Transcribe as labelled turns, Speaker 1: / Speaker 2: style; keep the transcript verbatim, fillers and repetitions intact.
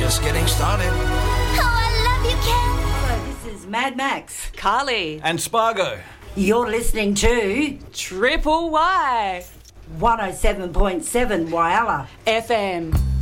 Speaker 1: just getting started.
Speaker 2: Oh, I love you, Ken.
Speaker 3: So this is Mad Max.
Speaker 4: Carly.
Speaker 1: And Spargo.
Speaker 3: You're listening to
Speaker 4: Triple Y.
Speaker 3: one oh seven point seven Wyalla
Speaker 4: F M.